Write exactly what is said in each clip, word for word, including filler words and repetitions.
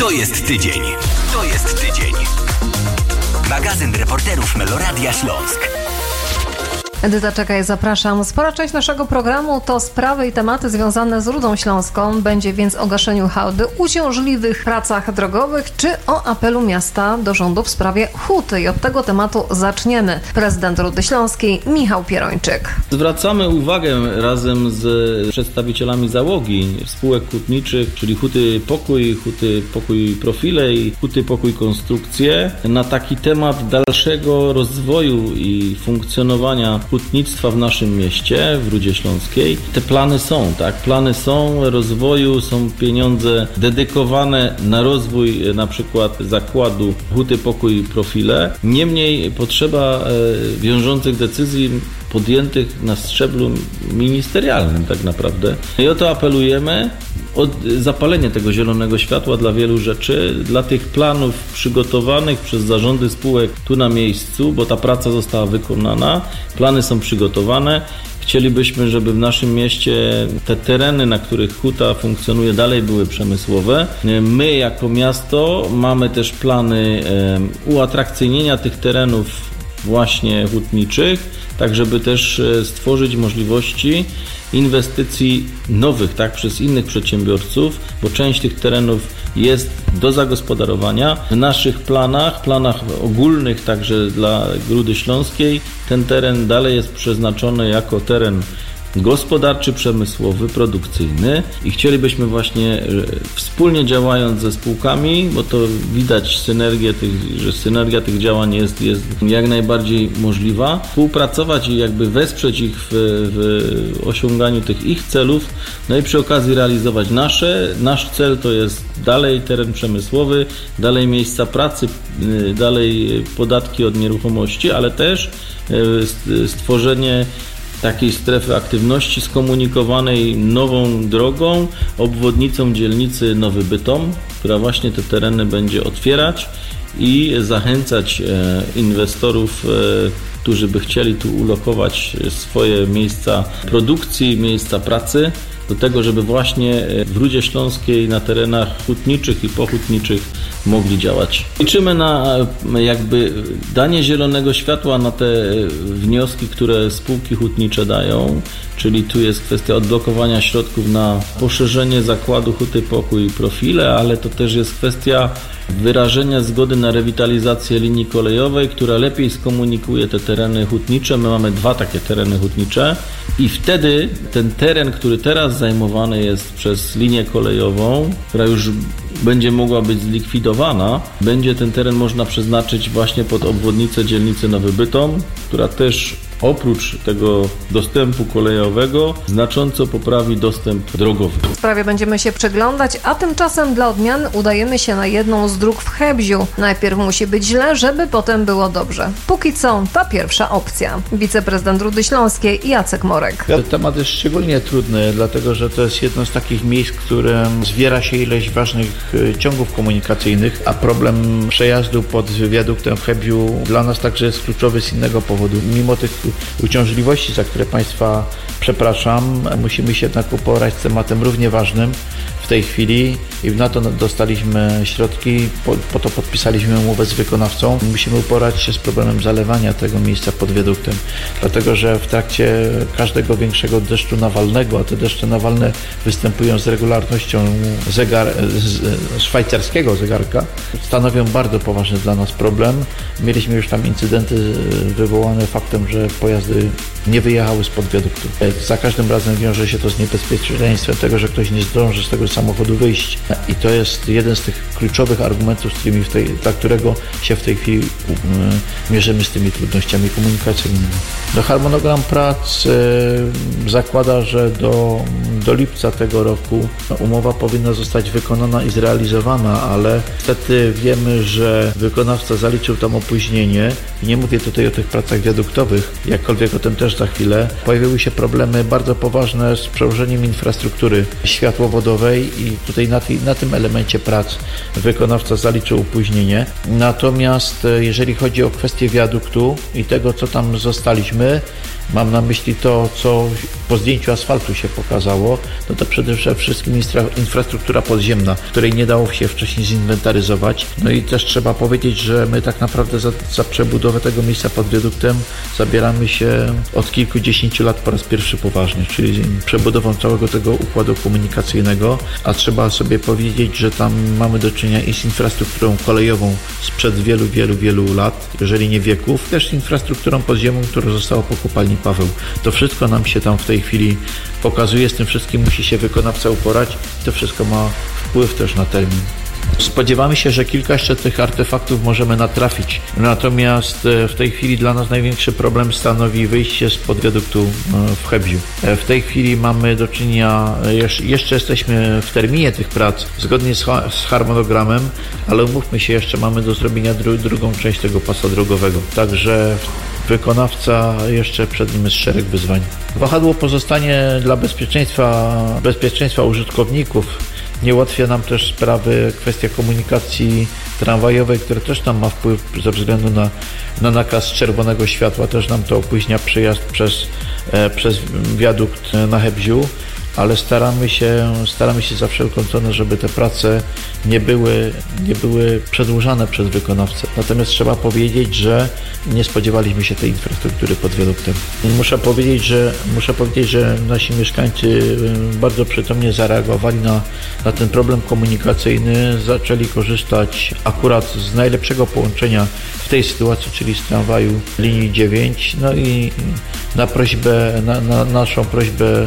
To jest tydzień. To jest tydzień. Magazyn reporterów Meloradia Śląsk. Edyta Czekaj, zapraszam. Spora część naszego programu to sprawy i tematy związane z Rudą Śląską. Będzie więc o gaszeniu hałdy, uciążliwych pracach drogowych czy o apelu miasta do rządu w sprawie huty. I od tego tematu zaczniemy. Prezydent Rudy Śląskiej Michał Pierończyk. Zwracamy uwagę razem z przedstawicielami załogi spółek hutniczych, czyli Huty Pokój, Huty Pokój Profile i Huty Pokój Konstrukcje, na taki temat dalszego rozwoju i funkcjonowania hutnictwa w naszym mieście, w Rudzie Śląskiej. Te plany są, tak? Plany są rozwoju, są pieniądze dedykowane na rozwój na przykład zakładu Huty Pokój Profile. Niemniej potrzeba e, wiążących decyzji podjętych na szczeblu ministerialnym tak naprawdę. I o to apelujemy, o zapalenie tego zielonego światła dla wielu rzeczy, dla tych planów przygotowanych przez zarządy spółek tu na miejscu, bo ta praca została wykonana, plany są przygotowane. Chcielibyśmy, żeby w naszym mieście te tereny, na których huta funkcjonuje, dalej były przemysłowe. My jako miasto mamy też plany uatrakcyjnienia tych terenów właśnie hutniczych, tak żeby też stworzyć możliwości inwestycji nowych, tak, przez innych przedsiębiorców, bo część tych terenów jest do zagospodarowania. W naszych planach, planach ogólnych także dla Rudy Śląskiej, ten teren dalej jest przeznaczony jako teren gospodarczy, przemysłowy, produkcyjny i chcielibyśmy właśnie wspólnie działając ze spółkami, bo to widać synergię tych, że synergia tych działań jest, jest jak najbardziej możliwa, współpracować i jakby wesprzeć ich w, w osiąganiu tych ich celów, no i przy okazji realizować nasze. Nasz cel to jest dalej teren przemysłowy, dalej miejsca pracy, dalej podatki od nieruchomości, ale też stworzenie takiej strefy aktywności skomunikowanej nową drogą, obwodnicą dzielnicy Nowy Bytom, która właśnie te tereny będzie otwierać i zachęcać inwestorów, którzy by chcieli tu ulokować swoje miejsca produkcji, miejsca pracy, do tego, żeby właśnie w Rudzie Śląskiej na terenach hutniczych i pohutniczych mogli działać. Liczymy na jakby danie zielonego światła na te wnioski, które spółki hutnicze dają, czyli tu jest kwestia odblokowania środków na poszerzenie zakładu Huty Pokój Profile, ale to też jest kwestia wyrażenia zgody na rewitalizację linii kolejowej, która lepiej skomunikuje te tereny hutnicze. My mamy dwa takie tereny hutnicze i wtedy ten teren, który teraz zajmowany jest przez linię kolejową, która już będzie mogła być zlikwidowana, będzie ten teren można przeznaczyć właśnie pod obwodnicę dzielnicy Nowy Bytom, która też oprócz tego dostępu kolejowego znacząco poprawi dostęp drogowy. W sprawie będziemy się przyglądać, a tymczasem dla odmiany udajemy się na jedną z dróg w Chebziu. Najpierw musi być źle, żeby potem było dobrze. Póki co ta pierwsza opcja. Wiceprezydent Rudy Śląskiej Jacek Morek. Ten temat jest szczególnie trudny, dlatego że to jest jedno z takich miejsc, w którym zwiera się ileś ważnych ciągów komunikacyjnych, a problem przejazdu pod wiaduktem w Chebziu dla nas także jest kluczowy z innego powodu. Mimo tych uciążliwości, za które Państwa przepraszam, musimy się jednak uporać z tematem równie ważnym w tej chwili i na to dostaliśmy środki, po, po to podpisaliśmy umowę z wykonawcą. Musimy uporać się z problemem zalewania tego miejsca pod wiaduktem, dlatego że w trakcie każdego większego deszczu nawalnego, a te deszcze nawalne występują z regularnością zegar, z, szwajcarskiego zegarka, stanowią bardzo poważny dla nas problem. Mieliśmy już tam incydenty wywołane faktem, że pojazdy nie wyjechały spod wiaduktu. Za każdym razem wiąże się to z niebezpieczeństwem tego, że ktoś nie zdąży z tego samochodu wyjść. I to jest jeden z tych kluczowych argumentów, z którymi w tej, dla którego się w tej chwili um, mierzymy z tymi trudnościami komunikacyjnymi. Do harmonogram prac y, zakłada, że do, do lipca tego roku umowa powinna zostać wykonana i zrealizowana, ale niestety wiemy, że wykonawca zaliczył tam opóźnienie. I nie mówię tutaj o tych pracach wiaduktowych, jakkolwiek o tym też za chwilę. Pojawiły się problemy bardzo poważne z przełożeniem infrastruktury światłowodowej i tutaj na, ty, na tym elemencie prac wykonawca zaliczył opóźnienie. Natomiast jeżeli chodzi o kwestię wiaduktu i tego, co tam zostaliśmy, mam na myśli to, co po zdjęciu asfaltu się pokazało, no to przede wszystkim infra, infrastruktura podziemna, której nie dało się wcześniej zinwentaryzować. No i też trzeba powiedzieć, że my tak naprawdę za, za przebudowę tego miejsca pod wiaduktem zabieramy się od kilkudziesięciu lat po raz pierwszy poważnie, czyli przebudową całego tego układu komunikacyjnego, a trzeba sobie powiedzieć, że tam mamy do czynienia i z infrastrukturą kolejową sprzed wielu, wielu, wielu lat, jeżeli nie wieków, też infrastrukturą podziemną, która została po kopalni Paweł. To wszystko nam się tam w tej chwili pokazuje, z tym wszystkim musi się wykonawca uporać i to wszystko ma wpływ też na termin. Spodziewamy się, że kilka jeszcze tych artefaktów możemy natrafić, natomiast w tej chwili dla nas największy problem stanowi wyjście spod wiaduktu w Chełmie. W tej chwili mamy do czynienia, jeszcze jesteśmy w terminie tych prac, zgodnie z harmonogramem, ale umówmy się, jeszcze mamy do zrobienia dru- drugą część tego pasa drogowego, także wykonawca jeszcze przed nim jest szereg wyzwań. Wahadło pozostanie dla bezpieczeństwa, bezpieczeństwa użytkowników. Nie ułatwia nam też sprawy kwestia komunikacji tramwajowej, która też nam ma wpływ ze względu na, na nakaz czerwonego światła. Też nam to opóźnia przejazd przez, e, przez wiadukt na Chełmie, ale staramy się, staramy się za wszelką cenę, żeby te prace nie były, nie były przedłużane przez wykonawcę. Natomiast trzeba powiedzieć, że nie spodziewaliśmy się tej infrastruktury pod wiaduktem. Muszę powiedzieć, że, muszę powiedzieć, że nasi mieszkańcy bardzo przytomnie zareagowali na, na ten problem komunikacyjny. Zaczęli korzystać akurat z najlepszego połączenia w tej sytuacji, czyli z tramwaju linii dziewięć. No i na prośbę, na, na naszą prośbę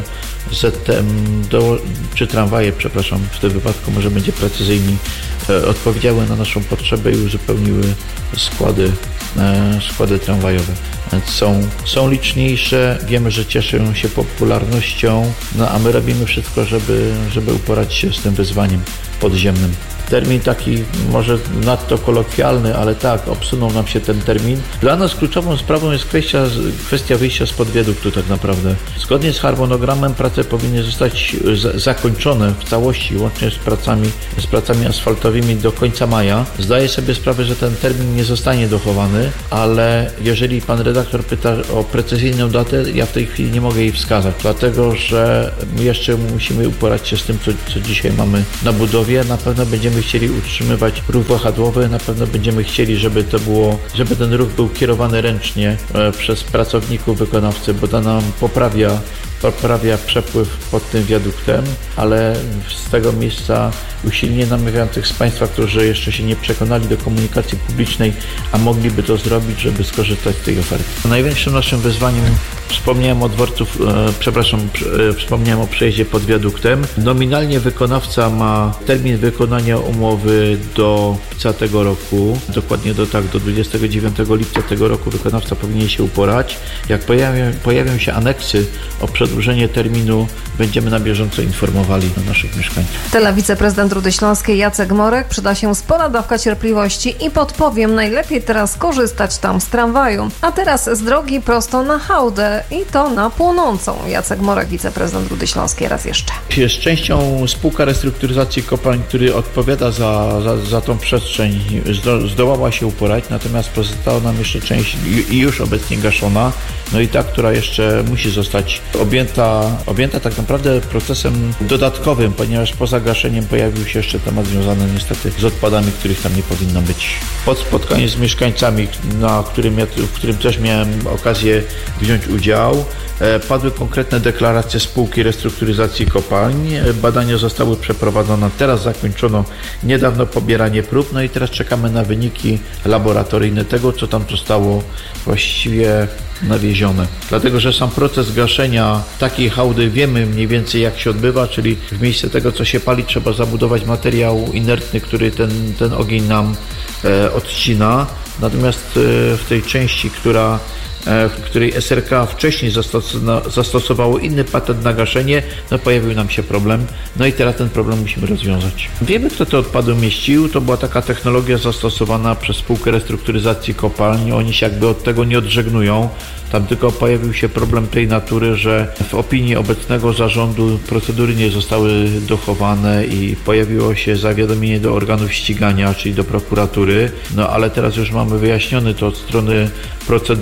Z T M, do, czy tramwaje, przepraszam, w tym wypadku może będzie precyzyjniej, e, odpowiedziały na naszą potrzebę i uzupełniły składy, e, składy tramwajowe. Więc są, są liczniejsze, wiemy, że cieszą się popularnością, no a my robimy wszystko, żeby, żeby uporać się z tym wyzwaniem podziemnym. Termin taki może nadto kolokwialny, ale tak, obsunął nam się ten termin. Dla nas kluczową sprawą jest kwestia, kwestia wyjścia spod wiaduktu tak naprawdę. Zgodnie z harmonogramem prace powinny zostać zakończone w całości, łącznie z pracami, z pracami asfaltowymi do końca maja. Zdaję sobie sprawę, że ten termin nie zostanie dochowany, ale jeżeli pan redaktor pyta o precyzyjną datę, ja w tej chwili nie mogę jej wskazać, dlatego że jeszcze musimy uporać się z tym, co, co dzisiaj mamy na budowie. Na pewno będziemy chcieli utrzymywać ruch wahadłowy, na pewno będziemy chcieli, żeby to było, żeby ten ruch był kierowany ręcznie e, przez pracowników wykonawcy, bo to nam poprawia, poprawia przepływ pod tym wiaduktem, ale z tego miejsca usilnie namawiam tych z Państwa, którzy jeszcze się nie przekonali do komunikacji publicznej, a mogliby to zrobić, żeby skorzystać z tej oferty. Największym naszym wyzwaniem, wspomniałem o dworców, e, przepraszam, e, wspomniałem o przejeździe pod wiaduktem. Nominalnie wykonawca ma termin wykonania umowy do lipca tego roku, dokładnie do tak, do dwudziestego dziewiątego lipca tego roku wykonawca powinien się uporać. Jak pojawią, pojawią się aneksy o przedłużenie terminu, będziemy na bieżąco informowali naszych mieszkańców. Tyle wiceprezydent Rudy Śląskiej Jacek Morek. Przyda się spora dawka cierpliwości i podpowiem, najlepiej teraz korzystać tam z tramwaju. A teraz z drogi prosto na hałdę i to na płonącą. Jacek Morek, wiceprezydent Rudy Śląskiej, raz jeszcze. Jest częścią spółka restrukturyzacji kopalń, który odpowiada za, za, za tą przestrzeń, zdo, zdołała się uporać, natomiast pozostała nam jeszcze część i już obecnie gaszona, no i ta, która jeszcze musi zostać objęta, objęta tak naprawdę procesem dodatkowym, ponieważ poza gaszeniem pojawił się jeszcze temat związany niestety z odpadami, których tam nie powinno być. Pod spotkanie z mieszkańcami, na którym ja, w którym też miałem okazję wziąć udział, padły konkretne deklaracje spółki restrukturyzacji kopalń. Badania zostały przeprowadzone, teraz zakończono niedawno pobieranie prób, no i teraz czekamy na wyniki laboratoryjne tego, co tam zostało właściwie nawiezione. Dlatego, że sam proces gaszenia takiej hałdy wiemy mniej więcej jak się odbywa, czyli w miejsce tego, co się pali, trzeba zabudować materiał inertny, który ten, ten ogień nam e, odcina. Natomiast e, w tej części, która w której S R K wcześniej zastosowało inny patent na gaszenie, no pojawił nam się problem, no i teraz ten problem musimy rozwiązać. Wiemy, kto te odpady umieścił, to była taka technologia zastosowana przez spółkę restrukturyzacji kopalń, oni się jakby od tego nie odżegnują, tam tylko pojawił się problem tej natury, że w opinii obecnego zarządu procedury nie zostały dochowane i pojawiło się zawiadomienie do organów ścigania, czyli do prokuratury, no ale teraz już mamy wyjaśnione to od strony proceduralnej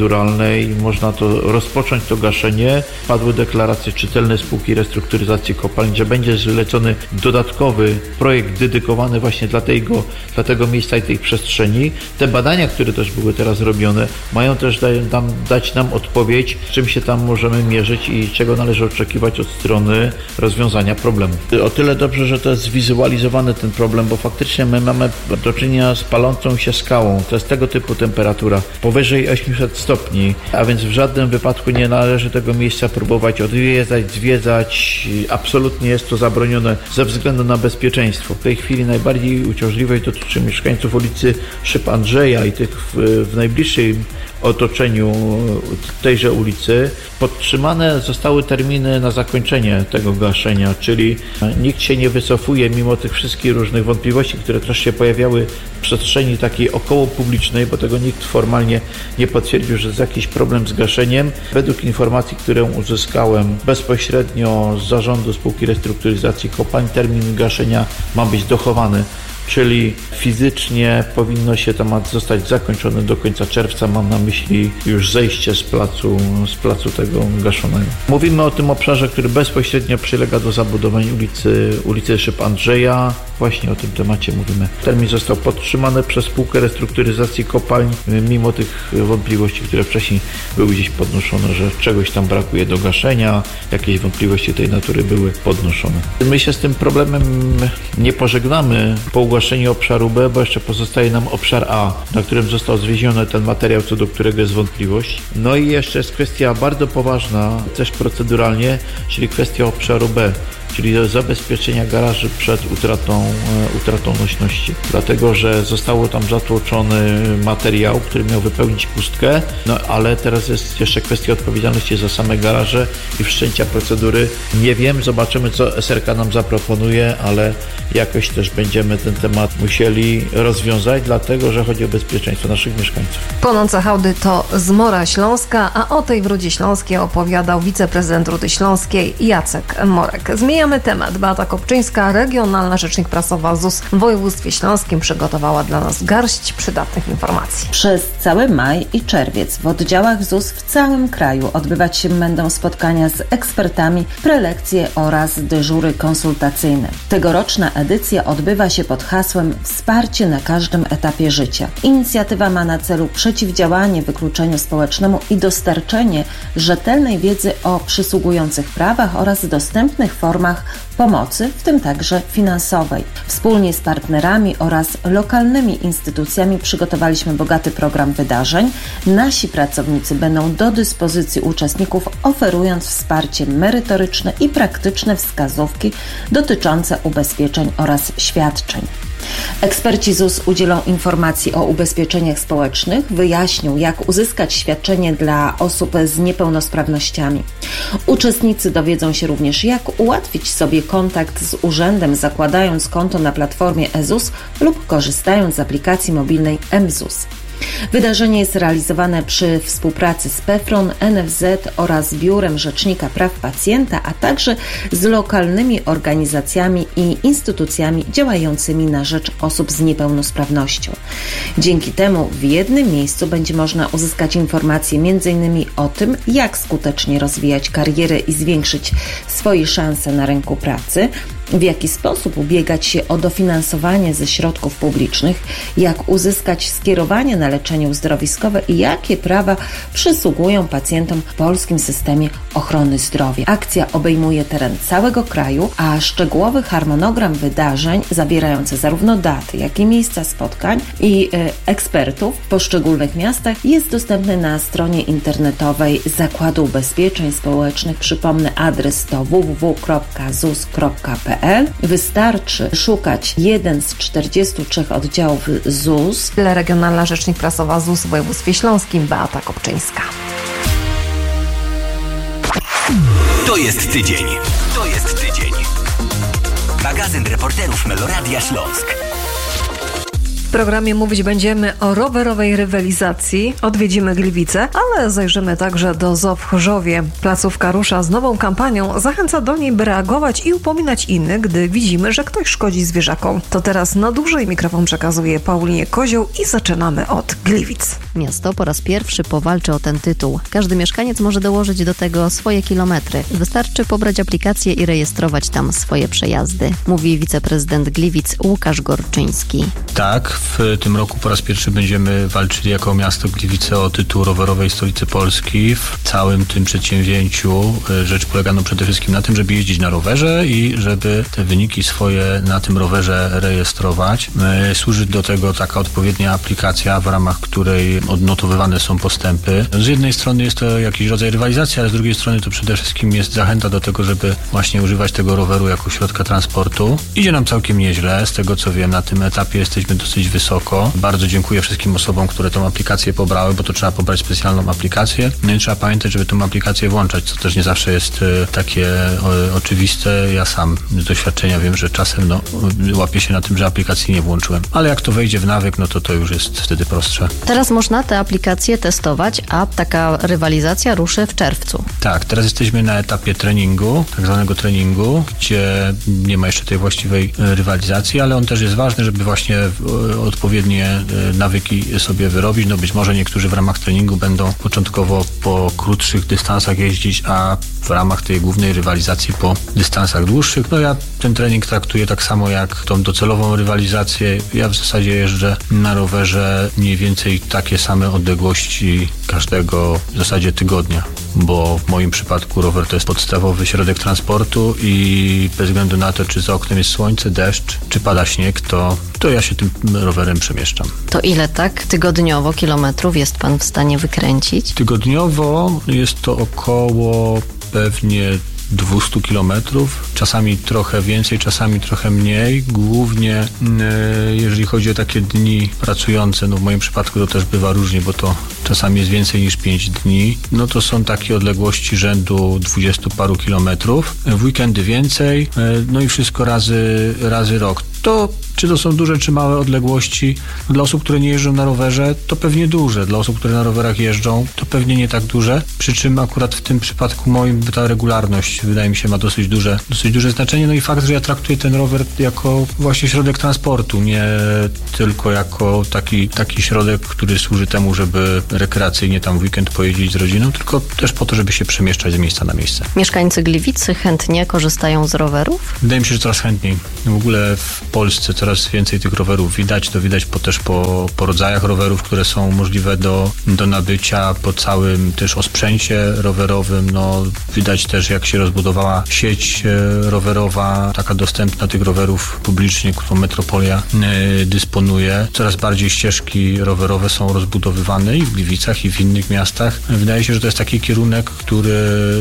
której można to rozpocząć to gaszenie. Padły deklaracje czytelne spółki restrukturyzacji kopalń, że będzie zlecony dodatkowy projekt dedykowany właśnie dla tego, dla tego miejsca i tej przestrzeni. Te badania, które też były teraz robione, mają też da, dać nam odpowiedź, z czym się tam możemy mierzyć i czego należy oczekiwać od strony rozwiązania problemu. O tyle dobrze, że to jest zwizualizowany ten problem, bo faktycznie my mamy do czynienia z palącą się skałą. To jest tego typu temperatura, powyżej osiemset stopni, a więc w żadnym wypadku nie należy tego miejsca próbować odwiedzać, zwiedzać. Absolutnie jest to zabronione ze względu na bezpieczeństwo. W tej chwili najbardziej uciążliwość dotyczy mieszkańców ulicy Szyb Andrzeja i tych w, w najbliższym otoczeniu tejże ulicy. Podtrzymane zostały terminy na zakończenie tego gaszenia, czyli nikt się nie wycofuje mimo tych wszystkich różnych wątpliwości, które też się pojawiały w przestrzeni takiej około publicznej, bo tego nikt formalnie nie potwierdził, że jest jakiś problem z gaszeniem. Według informacji, które uzyskałem bezpośrednio z zarządu spółki restrukturyzacji kopalń, termin gaszenia ma być dochowany, czyli fizycznie powinno się temat zostać zakończony do końca czerwca. Mam na myśli już zejście z placu, z placu tego gaszonego. Mówimy o tym obszarze, który bezpośrednio przylega do zabudowań ulicy, ulicy Szyb Andrzeja. Właśnie o tym temacie mówimy. Termin został podtrzymany przez spółkę restrukturyzacji kopalń, mimo tych wątpliwości, które wcześniej były gdzieś podnoszone, że czegoś tam brakuje do gaszenia, jakieś wątpliwości tej natury były podnoszone. My się z tym problemem nie pożegnamy po ogłoszeniu obszaru B, bo jeszcze pozostaje nam obszar A, na którym został zwieziony ten materiał, co do którego jest wątpliwość. No i jeszcze jest kwestia bardzo poważna, też proceduralnie, czyli kwestia obszaru B, czyli do zabezpieczenia garaży przed utratą, utratą nośności. Dlatego, że zostało tam zatłoczony materiał, który miał wypełnić pustkę, no ale teraz jest jeszcze kwestia odpowiedzialności za same garaże i wszczęcia procedury. Nie wiem, zobaczymy, co S R K nam zaproponuje, ale jakoś też będziemy ten temat musieli rozwiązać, dlatego, że chodzi o bezpieczeństwo naszych mieszkańców. Płonące hałdy to zmora śląska, a o tej w Rudzie Śląskiej opowiadał wiceprezydent Rudy Śląskiej Jacek Morek. Zmieniamy temat. Beata Kopczyńska, regionalna rzecznik prasowa Z U S w województwie śląskim, przygotowała dla nas garść przydatnych informacji. Przez cały maj i czerwiec w oddziałach Z U S w całym kraju odbywać się będą spotkania z ekspertami, prelekcje oraz dyżury konsultacyjne. Tegoroczna edycja odbywa się pod hasłem Wsparcie na każdym etapie życia. Inicjatywa ma na celu przeciwdziałanie wykluczeniu społecznemu i dostarczenie rzetelnej wiedzy o przysługujących prawach oraz dostępnych formach pomocy, w tym także finansowej. Wspólnie z partnerami oraz lokalnymi instytucjami przygotowaliśmy bogaty program wydarzeń. Nasi pracownicy będą do dyspozycji uczestników, oferując wsparcie merytoryczne i praktyczne wskazówki dotyczące ubezpieczeń oraz świadczeń. Eksperci Z U S udzielą informacji o ubezpieczeniach społecznych, wyjaśnią, jak uzyskać świadczenie dla osób z niepełnosprawnościami. Uczestnicy dowiedzą się również, jak ułatwić sobie kontakt z urzędem, zakładając konto na platformie e ZUS lub korzystając z aplikacji mobilnej M Z U S. Wydarzenie jest realizowane przy współpracy z PEFRON, N F Z oraz Biurem Rzecznika Praw Pacjenta, a także z lokalnymi organizacjami i instytucjami działającymi na rzecz osób z niepełnosprawnością. Dzięki temu w jednym miejscu będzie można uzyskać informacje między innymi o tym, jak skutecznie rozwijać karierę i zwiększyć swoje szanse na rynku pracy, w jaki sposób ubiegać się o dofinansowanie ze środków publicznych, jak uzyskać skierowanie na leczenie uzdrowiskowe i jakie prawa przysługują pacjentom w polskim systemie ochrony zdrowia. Akcja obejmuje teren całego kraju, a szczegółowy harmonogram wydarzeń zawierający zarówno daty, jak i miejsca spotkań i y, ekspertów w poszczególnych miastach jest dostępny na stronie internetowej Zakładu Ubezpieczeń Społecznych. Przypomnę, adres to w w w kropka z u s kropka p l. Wystarczy szukać jeden z czterdziestu trzech oddziałów Z U S. Regionalna rzecznik prasowa Z U S w województwie śląskim Beata Kopczyńska. To jest tydzień. To jest tydzień. Magazyn reporterów Meloradia Śląsk. programie mówić będziemy o rowerowej rywalizacji. Odwiedzimy Gliwice, ale zajrzymy także do zoo w Chorzowie. Placówka rusza z nową kampanią. Zachęca do niej, by reagować i upominać innych, gdy widzimy, że ktoś szkodzi zwierzakom. To teraz na dłużej mikrofon przekazuje Paulinie Kozioł i zaczynamy od Gliwic. Miasto po raz pierwszy powalczy o ten tytuł. Każdy mieszkaniec może dołożyć do tego swoje kilometry. Wystarczy pobrać aplikację i rejestrować tam swoje przejazdy, mówi wiceprezydent Gliwic Łukasz Gorczyński. Tak, w tym roku po raz pierwszy będziemy walczyli jako miasto Gliwice o tytuł rowerowej stolicy Polski. W całym tym przedsięwzięciu rzecz polega no przede wszystkim na tym, żeby jeździć na rowerze i żeby te wyniki swoje na tym rowerze rejestrować. Służy do tego taka odpowiednia aplikacja, w ramach której odnotowywane są postępy. Z jednej strony jest to jakiś rodzaj rywalizacji, ale z drugiej strony to przede wszystkim jest zachęta do tego, żeby właśnie używać tego roweru jako środka transportu. Idzie nam całkiem nieźle, z tego co wiem, na tym etapie jesteśmy dosyć wysoko. Bardzo dziękuję wszystkim osobom, które tą aplikację pobrały, bo to trzeba pobrać specjalną aplikację. No i trzeba pamiętać, żeby tą aplikację włączać, co też nie zawsze jest takie o, oczywiste. Ja sam z doświadczenia wiem, że czasem no, łapię się na tym, że aplikacji nie włączyłem. Ale jak to wejdzie w nawyk, no to to już jest wtedy prostsze. Teraz można tę aplikację testować, a taka rywalizacja ruszy w czerwcu. Tak, teraz jesteśmy na etapie treningu, tak zwanego treningu, gdzie nie ma jeszcze tej właściwej rywalizacji, ale on też jest ważny, żeby właśnie odpowiednie nawyki sobie wyrobić. No być może niektórzy w ramach treningu będą początkowo po krótszych dystansach jeździć, a w ramach tej głównej rywalizacji po dystansach dłuższych. No ja ten trening traktuję tak samo jak tą docelową rywalizację. Ja w zasadzie jeżdżę na rowerze mniej więcej takie same odległości każdego w zasadzie tygodnia, bo w moim przypadku rower to jest podstawowy środek transportu i bez względu na to, czy za oknem jest słońce, deszcz, czy pada śnieg, to, to ja się tym rowerem przemieszczam. To ile tak tygodniowo kilometrów jest pan w stanie wykręcić? Tygodniowo jest to około pewnie dwieście kilometrów, czasami trochę więcej, czasami trochę mniej. Głównie e, jeżeli chodzi o takie dni pracujące, no w moim przypadku to też bywa różnie, bo to czasami jest więcej niż pięć dni, no to są takie odległości rzędu dwudziestu paru kilometrów. W weekendy więcej, e, no i wszystko razy, razy rok. To czy to są duże, czy małe odległości? Dla osób, które nie jeżdżą na rowerze, to pewnie duże. Dla osób, które na rowerach jeżdżą, to pewnie nie tak duże. Przy czym akurat w tym przypadku moim ta regularność, wydaje mi się, ma dosyć duże, dosyć duże znaczenie. No i fakt, że ja traktuję ten rower jako właśnie środek transportu, nie tylko jako taki, taki środek, który służy temu, żeby rekreacyjnie tam w weekend pojeździć z rodziną, tylko też po to, żeby się przemieszczać z miejsca na miejsce. Mieszkańcy Gliwicy chętnie korzystają z rowerów? Wydaje mi się, że coraz chętniej. W ogóle w Polsce coraz więcej tych rowerów widać. To widać po, też po, po rodzajach rowerów, które są możliwe do, do nabycia, po całym też osprzęcie rowerowym. No, widać też, jak się rozbudowała sieć rowerowa, taka dostępna tych rowerów publicznie, którą Metropolia y, dysponuje. Coraz bardziej ścieżki rowerowe są rozbudowywane i w Gliwicach, i w innych miastach. Wydaje się, że to jest taki kierunek, który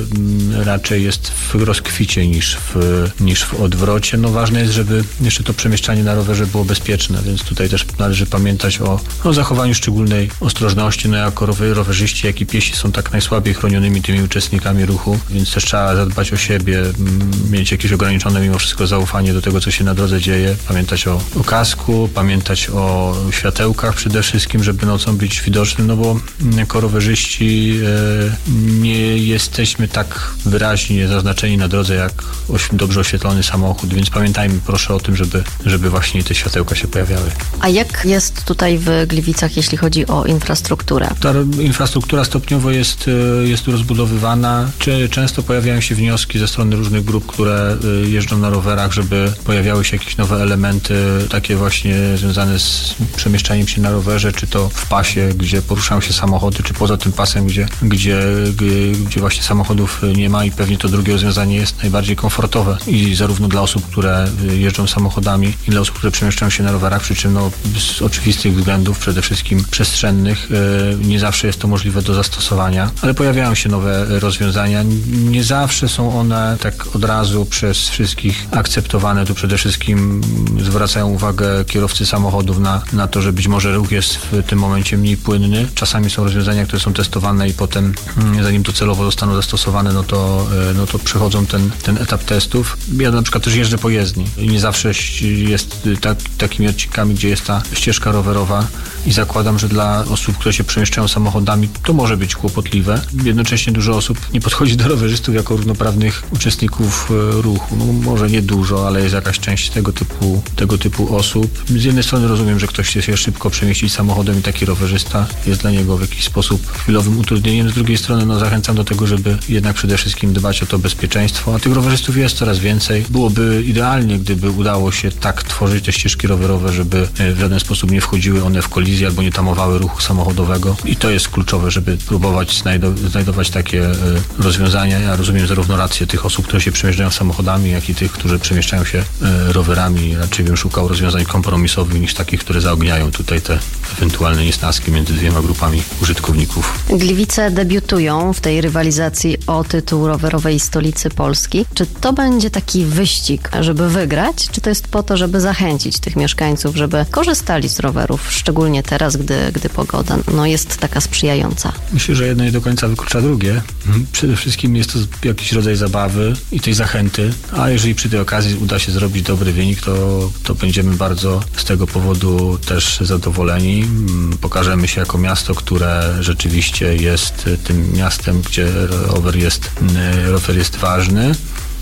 y, raczej jest w rozkwicie niż w, niż w odwrocie. No, ważne jest, żeby jeszcze to przemieszczanie na rowerze było bezpieczne, więc tutaj też należy pamiętać o, o zachowaniu szczególnej ostrożności. No jako rowerzyści, jak i piesi są tak najsłabiej chronionymi tymi uczestnikami ruchu, więc też trzeba zadbać o siebie, mieć jakieś ograniczone mimo wszystko zaufanie do tego, co się na drodze dzieje, pamiętać o, o kasku, pamiętać o światełkach przede wszystkim, żeby nocą być widocznym, no bo jako rowerzyści e, nie jesteśmy tak wyraźnie zaznaczeni na drodze jak oś, dobrze oświetlony samochód, więc pamiętajmy proszę o tym, żeby, żeby właśnie te światełka się pojawiały. A jak jest tutaj w Gliwicach, jeśli chodzi o infrastrukturę? Ta infrastruktura stopniowo jest, jest rozbudowywana. Często pojawiają się wnioski ze strony różnych grup, które jeżdżą na rowerach, żeby pojawiały się jakieś nowe elementy, takie właśnie związane z przemieszczaniem się na rowerze, czy to w pasie, gdzie poruszają się samochody, czy poza tym pasem, gdzie, gdzie, gdzie właśnie samochodów nie ma i pewnie to drugie rozwiązanie jest najbardziej komfortowe i zarówno dla osób, które jeżdżą samochodami i dla osób, które przemieszczają się na rowerach, przy czym no, z oczywistych względów, przede wszystkim przestrzennych, nie zawsze jest to możliwe do zastosowania, ale pojawiają się nowe rozwiązania. Nie zawsze są one tak od razu przez wszystkich akceptowane. Tu przede wszystkim zwracają uwagę kierowcy samochodów na, na to, że być może ruch jest w tym momencie mniej płynny. Czasami czasami są rozwiązania, które są testowane i potem, zanim docelowo zostaną zastosowane, no to, no to przechodzą ten, ten etap testów. Ja na przykład też jeżdżę po jezdni i nie zawsze jest tak, takimi odcinkami, gdzie jest ta ścieżka rowerowa i zakładam, że dla osób, które się przemieszczają samochodami, to może być kłopotliwe. Jednocześnie dużo osób nie podchodzi do rowerzystów jako równoprawnych uczestników ruchu. No, może nie dużo, ale jest jakaś część tego typu, tego typu osób. Z jednej strony rozumiem, że ktoś chce się szybko przemieścić samochodem i taki rowerzysta jest dla niego w jakiś sposób chwilowym utrudnieniem. Z drugiej strony no, zachęcam do tego, żeby jednak przede wszystkim dbać o to bezpieczeństwo, a tych rowerzystów jest coraz więcej. Byłoby idealnie, gdyby udało się tak tworzyć te ścieżki rowerowe, żeby w żaden sposób nie wchodziły one w kolizję albo nie tamowały ruchu samochodowego i to jest kluczowe, żeby próbować znajdo- znajdować takie y, rozwiązania. Ja rozumiem zarówno rację tych osób, które się przemieszczają samochodami, jak i tych, którzy przemieszczają się y, rowerami. Raczej bym szukał rozwiązań kompromisowych niż takich, które zaogniają tutaj te ewentualne niesnaski między dwiema grupami użytkowników. Gliwice debiutują w tej rywalizacji o tytuł rowerowej stolicy Polski. Czy to będzie taki wyścig, żeby wygrać? Czy to jest po to, żeby zachęcić tych mieszkańców, żeby korzystali z rowerów, szczególnie teraz, gdy, gdy pogoda no, jest taka sprzyjająca? Myślę, że jedno nie do końca wyklucza drugie. Przede wszystkim jest to jakiś rodzaj zabawy i tej zachęty, a jeżeli przy tej okazji uda się zrobić dobry wynik, to, to będziemy bardzo z tego powodu też zadowoleni. Pokażemy się jako miasto, które rzeczywiście jest tym miastem, gdzie rower jest, rower jest ważny.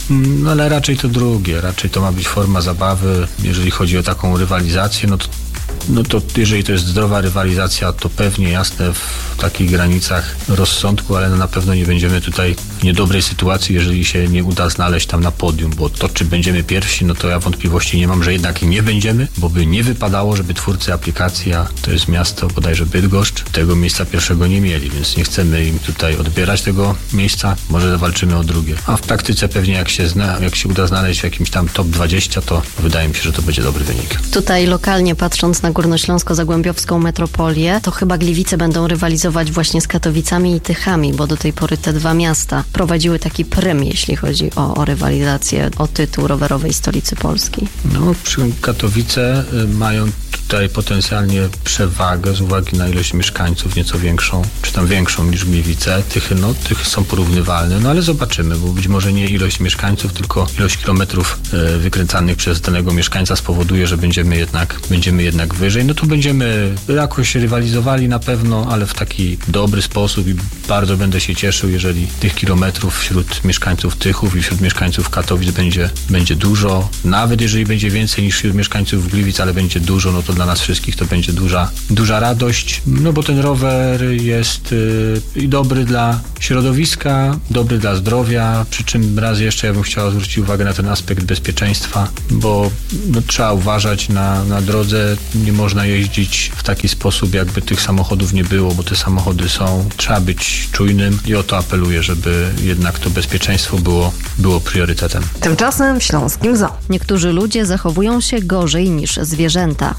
No ale raczej to drugie, raczej to ma być forma zabawy. Jeżeli chodzi o taką rywalizację, no to No to jeżeli to jest zdrowa rywalizacja, to pewnie jasne w takich granicach rozsądku, ale no na pewno nie będziemy tutaj w niedobrej sytuacji, jeżeli się nie uda znaleźć tam na podium, bo to, czy będziemy pierwsi, no to ja wątpliwości nie mam, że jednak nie będziemy, bo by nie wypadało, żeby twórcy aplikacji, a to jest miasto bodajże Bydgoszcz, tego miejsca pierwszego nie mieli, więc nie chcemy im tutaj odbierać tego miejsca, może zawalczymy o drugie. A w praktyce pewnie jak się, zna, jak się uda znaleźć w jakimś tam top dwadzieścia, to wydaje mi się, że to będzie dobry wynik. Tutaj lokalnie patrząc na Górnośląsko-Zagłębiowską metropolię, to chyba Gliwice będą rywalizować właśnie z Katowicami i Tychami, bo do tej pory te dwa miasta prowadziły taki prym, jeśli chodzi o, o rywalizację o tytuł rowerowej stolicy Polski. No, Katowice mają tutaj potencjalnie przewagę z uwagi na ilość mieszkańców, nieco większą, czy tam większą niż Gliwice. Tychy, no, Tychy są porównywalne, no ale zobaczymy, bo być może nie ilość mieszkańców, tylko ilość kilometrów e, wykręcanych przez danego mieszkańca spowoduje, że będziemy jednak, będziemy jednak wyżej. No to będziemy jakoś rywalizowali na pewno, ale w taki dobry sposób i bardzo będę się cieszył, jeżeli tych kilometrów wśród mieszkańców Tychów i wśród mieszkańców Katowic będzie, będzie dużo. Nawet jeżeli będzie więcej niż wśród mieszkańców Gliwic, ale będzie dużo, no to dla nas wszystkich to będzie duża, duża radość, no bo ten rower jest i yy, dobry dla środowiska, dobry dla zdrowia, przy czym raz jeszcze ja bym chciał zwrócić uwagę na ten aspekt bezpieczeństwa, bo no, trzeba uważać na, na drodze, nie można jeździć w taki sposób, jakby tych samochodów nie było, bo te samochody są, trzeba być czujnym i o to apeluję, żeby jednak to bezpieczeństwo było, było priorytetem. Tymczasem w Śląskim Zoo. Niektórzy ludzie zachowują się gorzej niż zwierzęta.